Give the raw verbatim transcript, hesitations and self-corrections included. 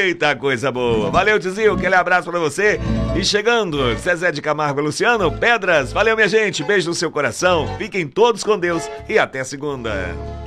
Eita, coisa boa. Valeu, tiozinho, aquele abraço pra você. E chegando, Zezé de Camargo e Luciano, Pedras. Valeu, minha gente, beijo no seu coração. Fiquem todos com Deus e até segunda.